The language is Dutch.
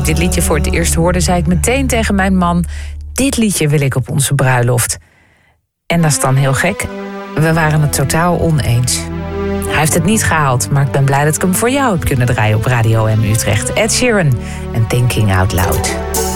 dit liedje voor het eerst hoorde, zei ik meteen tegen mijn man: dit liedje wil ik op onze bruiloft. En dat is dan heel gek. We waren het totaal oneens. Hij heeft het niet gehaald, maar ik ben blij dat ik hem voor jou heb kunnen draaien op Radio M Utrecht. Ed Sheeran en Thinking Out Loud.